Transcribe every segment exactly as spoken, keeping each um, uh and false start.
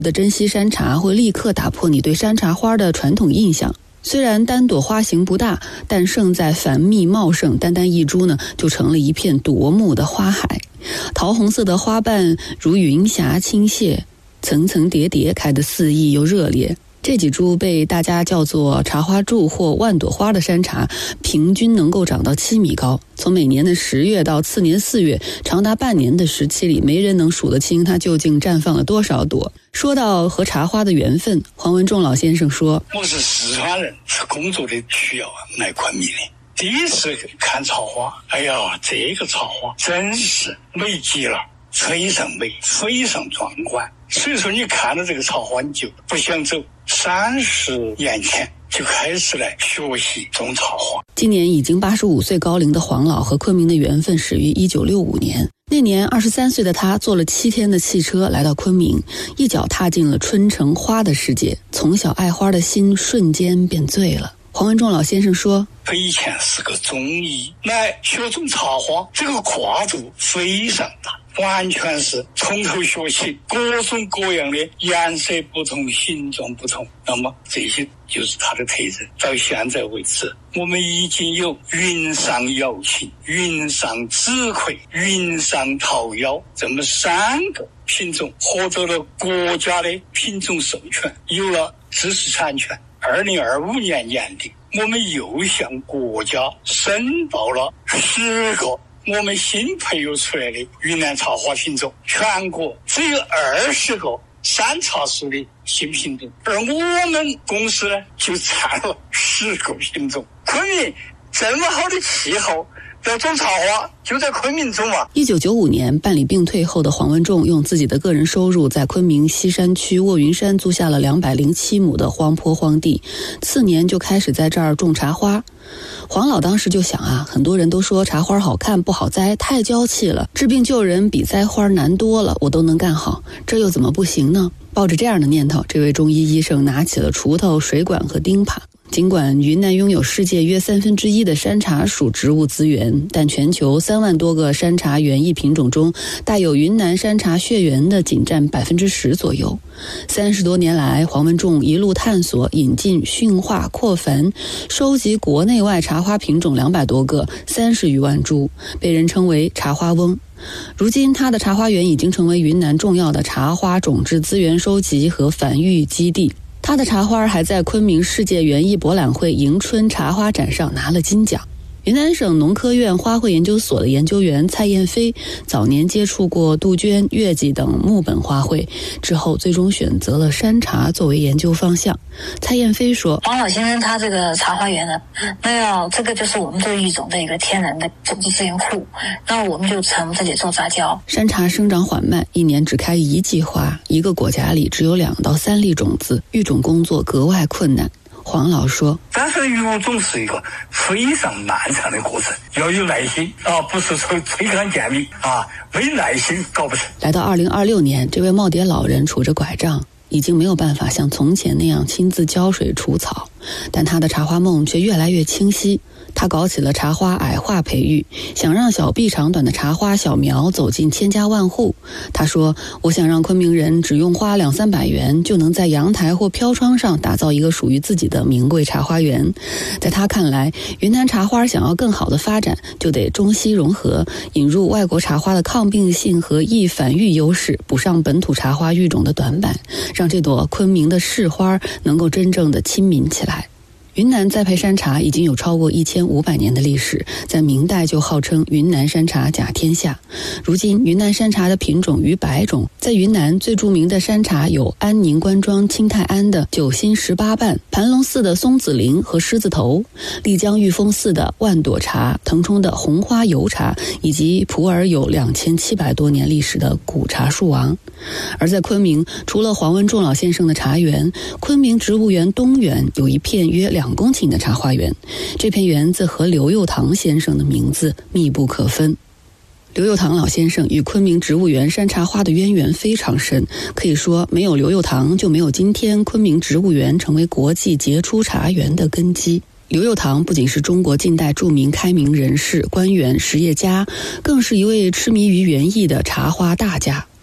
的珍稀山茶会立刻打破你对山茶花的传统印象。虽然单朵花型不大，但胜在繁密茂盛，单单一株呢，就成了一片夺目的花海。桃红色的花瓣如云霞倾泻，层层叠叠，开得肆意又热烈。这几株被大家叫做茶花柱或万朵花的山茶，平均能够长到七米高。从每年的十月到次年四月，长达半年的时期里，没人能数得清它究竟绽放了多少朵。说到和茶花的缘分，黄文仲老先生说：“ 我是四川人，是工作的需要来昆明的。第一次看草花，哎呀，这个草花真是美极了，非常美，非常壮观。所以说，你看到这个草花，你就不想走。三十年前就开始来学习种草花。” 今年已经八十五岁高龄的黄老和昆明的缘分始于一九六五年。那年二十三岁的他坐了七天的汽车来到昆明，一脚踏进了春城花的世界，从小爱花的心瞬间变醉了。黄文仲老先生说：“ 他以前是个中医，来学种茶花，这个跨度非常大，完全是从头学起，各种各样的颜色不同，形状不同，那么这些就是他的特征。到现在为止，我们已经有云上瑶琴、云上紫葵、云上桃夭这么三个品种获得了国家的品种授权，有了知识产权。二零二五年年底，我们又向国家申报了十个我们新培育出来的云南茶花品种，全国只有二十个山茶树的新品种，而我们公司呢就占了十个品种。昆明这么好的气候，要种茶花就在昆明种啊。 一九九五年办理病退后的黄文仲用自己的个人收入在昆明西山区卧云山租下了两百零七亩的荒坡荒地，次年就开始在这儿种茶花。黄老当时就想啊，很多人都说茶花好看不好栽，太娇气了，治病救人比栽花难多了，我都能干好，这又怎么不行呢？抱着这样的念头，这位中医医生拿起了锄头、水管和钉耙。尽管云南拥有世界约三分之一的山茶属植物资源，但全球三万多个山茶园艺品种中，带有云南山茶血缘的仅占百分之十左右。三十多年来，黄文仲一路探索、引进、驯化、扩繁，收集国内外茶花品种两百多个，三十余万株，被人称为茶花翁。如今他的茶花园已经成为云南重要的茶花种质资源收集和繁育基地。他的茶花还在昆明世界园艺博览会迎春茶花展上拿了金奖。云南省农科院花卉研究所的研究员蔡燕飞早年接触过杜鹃、月季等木本花卉，之后最终选择了山茶作为研究方向。蔡燕飞说：“ 黄老先生他这个茶花园呢，那要这个就是我们这个育种的一个天然的种子资源库，那我们就从这里做杂交。 山茶生长缓慢，一年只开一季花，一个果荚里只有两到三粒种子，育种工作格外困难。”黄老说：“ 但是育种是一个非常漫长的过程，要有耐心啊，不是说吹干见米啊，没耐心搞不成。” 来到二零二六年，这位耄耋老人杵着拐杖，已经没有办法像从前那样亲自浇水除草，但他的茶花梦却越来越清晰。他搞起了茶花矮化培育，想让小臂长短的茶花小苗走进千家万户。他说：“我想让昆明人只用花两三百元，就能在阳台或飘窗上打造一个属于自己的名贵茶花园。”在他看来，云南茶花想要更好的发展，就得中西融合，引入外国茶花的抗病性和易繁育优势，补上本土茶花育种的短板，让这朵昆明的市花能够真正的亲民起来。云南栽培山茶已经有超过一千五百年的历史，在明代就号称云南山茶甲天下。如今云南山茶的品种逾百种，在云南最著名的山茶有安宁关庄清泰安的九心十八瓣，盘龙寺的松子林和狮子头，丽江玉峰寺的万朵茶，腾冲的红花油茶，以及普洱有两千七百多年历史的古茶树王。而在昆明，除了黄文仲老先生的茶园，昆明植物园东园有一片约两公顷的茶花园，这片园子和刘佑堂先生的名字密不可分。刘佑堂老先生与昆明植物园山茶花的渊源非常深，可以说没有刘佑堂就没有今天昆明植物园成为国际杰出茶园的根基。刘佑堂不仅是中国近代著名开明人士、官员、实业家，更是一位痴迷于园艺的茶花大家。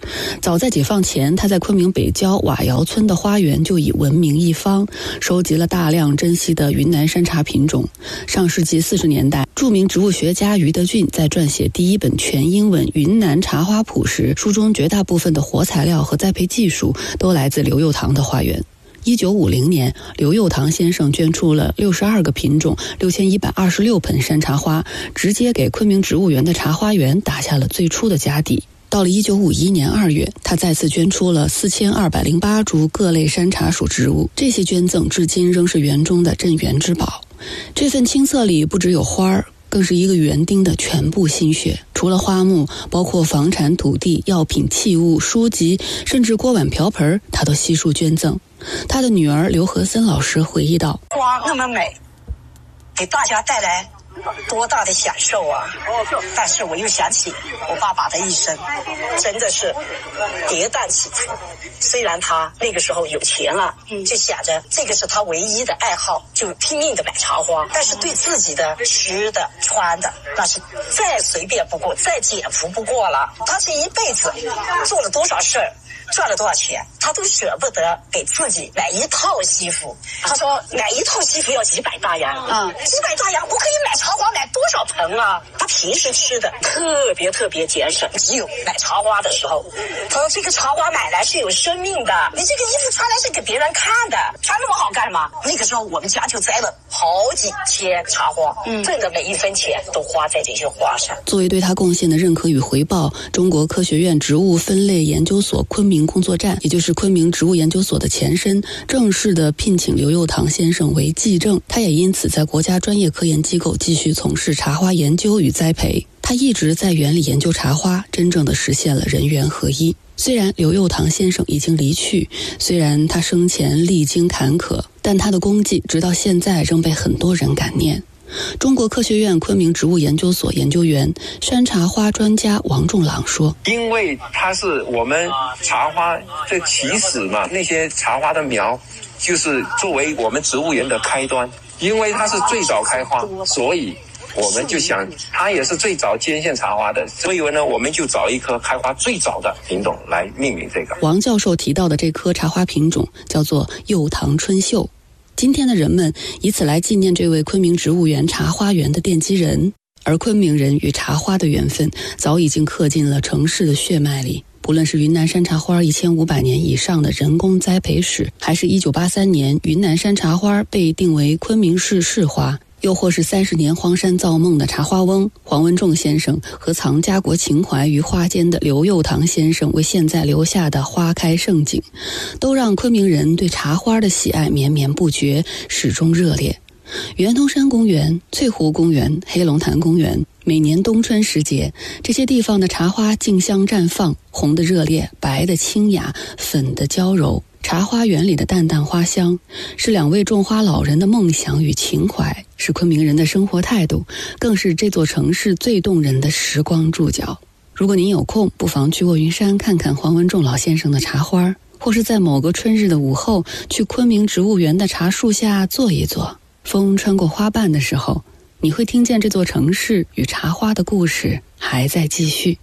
早在解放前，他在昆明北郊瓦窑村的花园就已闻名一方，收集了大量珍稀的云南山茶品种。上世纪四十年代，著名植物学家余德俊在撰写第一本全英文《云南茶花谱》时，书中绝大部分的活材料和栽培技术都来自刘佑堂的花园。一九五零年，刘佑堂先生捐出了六十二个品种、六千一百二十六盆山茶花，直接给昆明植物园的茶花园打下了最初的家底。到了一九五一年二月，他再次捐出了四千二百零八株各类山茶属植物，这些捐赠至今仍是园中的镇园之宝。这份青册里不只有花儿，更是一个园丁的全部心血。除了花木，包括房产、土地、药品、器物、书籍，甚至锅碗瓢盆，他都悉数捐赠。他的女儿刘和森老师回忆道： 花那么美，给大家带来多大的享受啊！但是我又想起我爸爸的一生，真的是跌宕起伏。虽然他那个时候有钱了，就想着这个是他唯一的爱好，就拼命的买茶花，但是对自己的吃的穿的那是再随便不过，再简朴不过了。他这一辈子做了多少事儿，赚了多少钱，他都舍不得给自己买一套西服。他说买一套西服要几百大洋，嗯，几百大洋我可以买茶花买多少盆啊？他平时吃的特别特别节省，只有买茶花的时候，他说这个茶花买来是有生命的，你这个衣服穿来是给别人看的，穿那么好干嘛？那个时候我们家就栽了好几千茶花，嗯，挣的每一分钱都花在这些花上。 作为对他贡献的认可与回报，中国科学院植物分类研究所昆明工作站，也就是昆明植物研究所的前身，正式的聘请刘佑堂先生为技正。他也因此在国家专业科研机构继续从事茶花研究与栽培。他一直在园里研究茶花，真正的实现了人园合一。虽然刘佑堂先生已经离去，虽然他生前历经坎坷，但他的功绩直到现在仍被很多人感念。中国科学院昆明植物研究所研究员、山茶花专家王仲朗说： 因为它是我们茶花的起始嘛，那些茶花的苗就是作为我们植物园的开端，因为它是最早开花，所以我们就想它也是最早接线茶花的，所以呢我们就找一棵开花最早的品种来命名这个。 王教授提到的这棵茶花品种叫做佑堂春秀。今天的人们以此来纪念这位昆明植物园茶花园的奠基人，而昆明人与茶花的缘分早已经刻进了城市的血脉里。不论是云南山茶花一千五百年以上的人工栽培史，还是一九八三年云南山茶花被定为昆明市市花，又或是三十年荒山造梦的茶花翁黄文仲先生和藏家国情怀于花间的刘佑堂先生为现在留下的花开盛景，都让昆明人对茶花的喜爱绵绵不绝，始终热烈。圆通山公园、翠湖公园、黑龙潭公园，每年冬春时节，这些地方的茶花竞相绽放，红的热烈，白的清雅，粉的娇柔。茶花园里的淡淡花香，是两位种花老人的梦想与情怀，是昆明人的生活态度，更是这座城市最动人的时光注脚。如果您有空，不妨去卧云山看看黄文仲老先生的茶花，或是在某个春日的午后，去昆明植物园的茶树下坐一坐。风穿过花瓣的时候，你会听见这座城市与茶花的故事还在继续。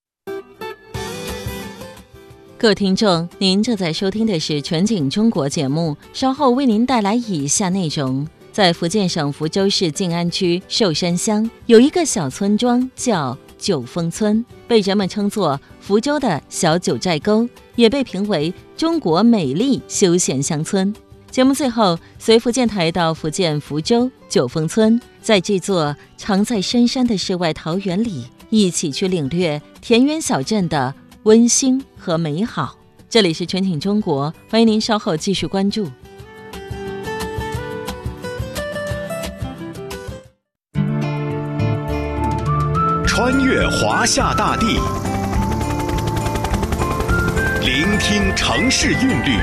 各位听众，您正在收听的是全景中国节目，稍后为您带来以下内容。在福建省福州市晋安区寿山乡有一个小村庄叫九峰村，被人们称作福州的小九寨沟，也被评为中国美丽休闲乡村。节目最后，随福建台到福建福州九峰村，在这座藏在深山的世外桃源里，一起去领略田园小镇的温馨和美好。这里是全景中国，欢迎您稍后继续关注。 穿越华夏大地，聆听城市韵律，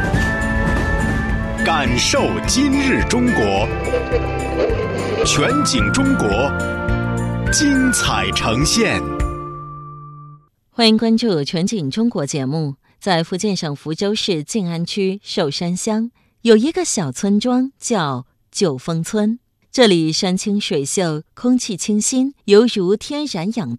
感受今日中国。全景中国，精彩呈现。 欢迎关注全景中国节目。在福建省福州市晋安区寿山乡有一个小村庄叫九峰村，这里山清水秀，空气清新，犹如天然氧吧，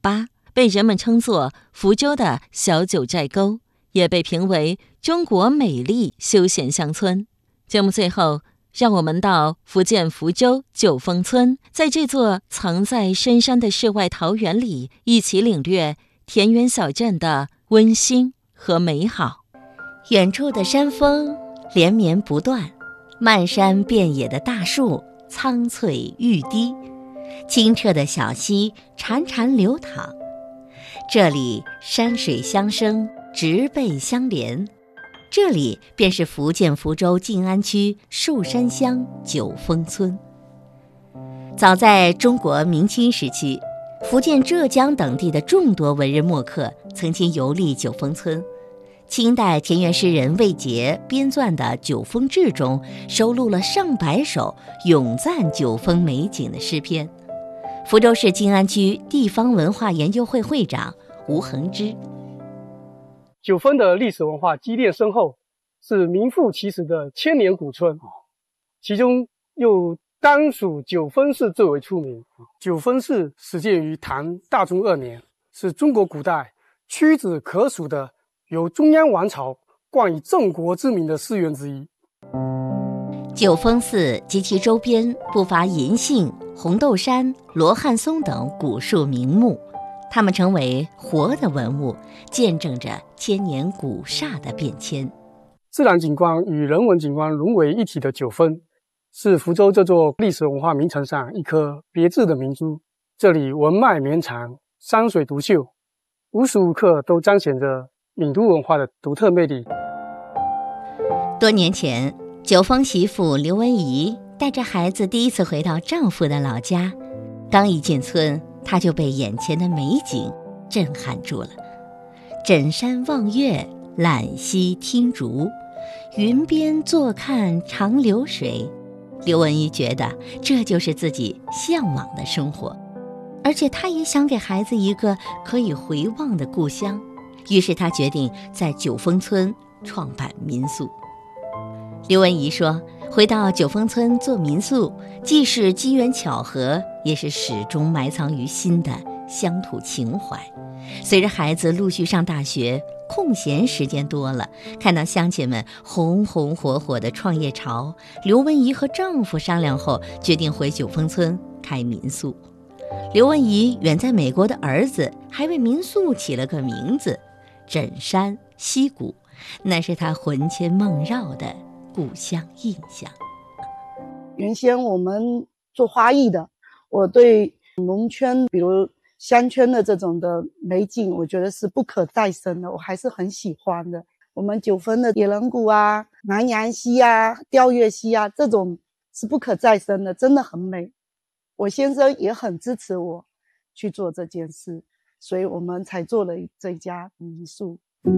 被人们称作福州的小九寨沟，也被评为中国美丽休闲乡村。节目最后，让我们到福建福州九峰村，在这座藏在深山的世外桃源里，一起领略田园小镇的温馨和美好。 远处的山峰连绵不断，漫山遍野的大树苍翠欲滴，清澈的小溪潺潺流淌。这里山水相生，植被相连，这里便是福建福州晋安区寿山乡九峰村。早在中国明清时期，福建、浙江等地的众多文人墨客曾经游历九峰村。清代田园诗人魏杰编撰的《九峰志》中收录了上百首咏赞九峰美景的诗篇。福州市晋安区地方文化研究会会长吴恒之： 九峰的历史文化积淀深厚，是名副其实的千年古村，其中又当属九峰寺最为出名。九峰寺始建于唐大中二年，是中国古代屈指可数的由中央王朝冠以镇国之名的寺院之一。 九峰寺及其周边不乏银杏、红豆杉、罗汉松等古树名木，它们成为活的文物，见证着千年古刹的变迁。 自然景观与人文景观融为一体的九峰，是福州这座历史文化名城上一颗别致的明珠。这里文脉绵长，山水独秀，无时无刻都彰显着闽都文化的独特魅力。 多年前，九峰媳妇刘文怡带着孩子第一次回到丈夫的老家，刚一进村，她就被眼前的美景震撼住了。枕山望月，揽溪听竹，云边坐看长流水。刘文怡觉得这就是自己向往的生活，而且她也想给孩子一个可以回望的故乡，于是她决定在九峰村创办民宿。刘文怡说，回到九峰村做民宿，既是机缘巧合，也是始终埋藏于心的乡土情怀。随着孩子陆续上大学，空闲时间多了，看到乡亲们红红火火的创业潮，刘文怡和丈夫商量后，决定回九峰村开民宿。刘文怡远在美国的儿子还为民宿起了个名字——枕山溪谷，那是他魂牵梦绕的故乡印象。 原先我们做花艺的，我对农村比如乡村的这种的美景，我觉得是不可再生的，我还是很喜欢的。我们九峰的野人谷啊、南洋溪啊、钓月溪啊，这种是不可再生的，真的很美。我先生也很支持我去做这件事，所以我们才做了这家民宿。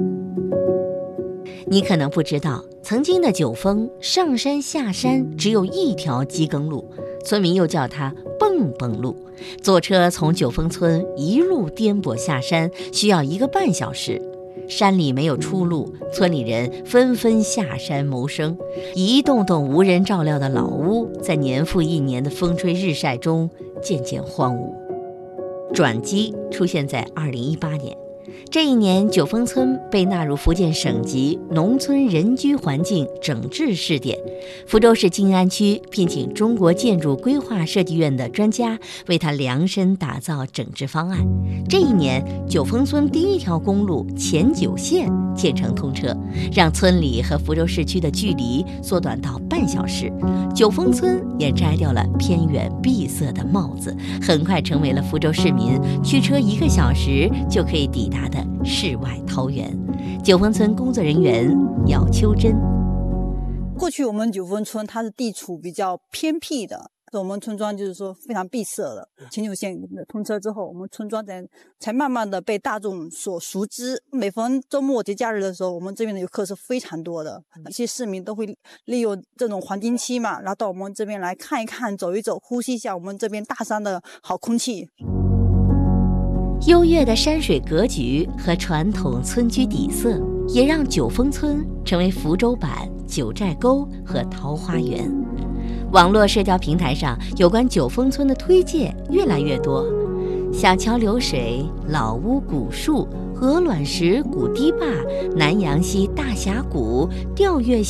你可能不知道，曾经的九峰上山下山只有一条机耕路，村民又叫它蹦蹦路。坐车从九峰村一路颠簸下山，需要一个半小时。山里没有出路，村里人纷纷下山谋生。一栋栋无人照料的老屋，在年复一年的风吹日晒中渐渐荒芜。转机出现在二零一八年。这一年，九峰村被纳入福建省级农村人居环境整治试点，福州市晋安区聘请中国建筑规划设计院的专家为他量身打造整治方案。这一年，九峰村第一条公路前九线建成通车，让村里和福州市区的距离缩短到半小时。九峰村也摘掉了偏远闭塞的帽子，很快成为了福州市民驱车一个小时就可以抵达的世外桃源。九峰村工作人员姚秋珍： 过去我们九峰村它是地处比较偏僻的，我们村庄就是说非常闭塞的。前九线通车之后，我们村庄才才慢慢的被大众所熟知。每逢周末节假日的时候，我们这边的游客是非常多的，一些市民都会利用这种黄金期嘛，然后到我们这边来看一看、走一走，呼吸一下我们这边大山的好空气。 优越的山水格局和传统村居底色，也让九峰村成为福州版九寨沟和桃花源。网络社交平台上有关九峰村的推介越来越多， 小桥流水、老屋古树、鹅卵石古堤坝、南阳溪大峡谷、吊月